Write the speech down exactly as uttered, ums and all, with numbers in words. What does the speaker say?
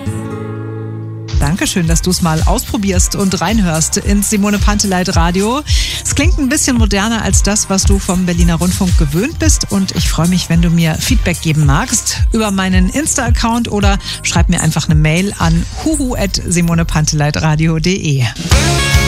Dankeschön, dass du es mal ausprobierst und reinhörst ins Simone Panteleit Radio. Es klingt ein bisschen moderner als das, was du vom Berliner Rundfunk gewöhnt bist. Und ich freue mich, wenn du mir Feedback geben magst über meinen Insta-Account oder schreib mir einfach eine Mail an huhu at simonepanteleitradio punkt de.